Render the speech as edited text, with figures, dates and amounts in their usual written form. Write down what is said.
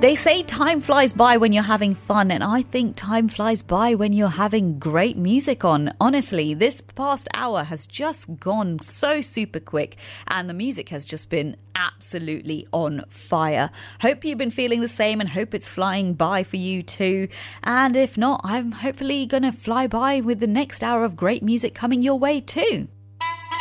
They say time flies by when you're having fun, and I think time flies by when you're having great music on. Honestly, this past hour has just gone so super quick, and the music has just been absolutely on fire. Hope you've been feeling the same and hope it's flying by for you too. And if not, I'm hopefully going to fly by with the next hour of great music coming your way too.